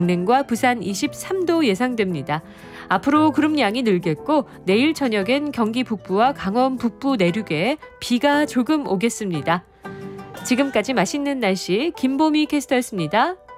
강릉과 부산 23도 예상됩니다. 앞으로 구름량이 늘겠고 내일 저녁엔 경기 북부와 강원 북부 내륙에 비가 조금 오겠습니다. 지금까지 맛있는 날씨 김보미 캐스터였습니다.